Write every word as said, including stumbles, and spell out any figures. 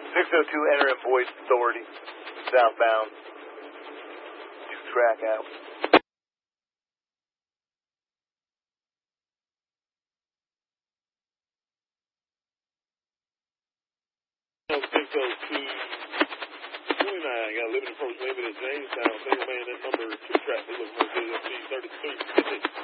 six oh two entering Boyce Authority, southbound, two track out. six oh two twenty-nine, got a limited approach limit at Jamestown. Single man, that number two track, he was going to thirty-three fifty.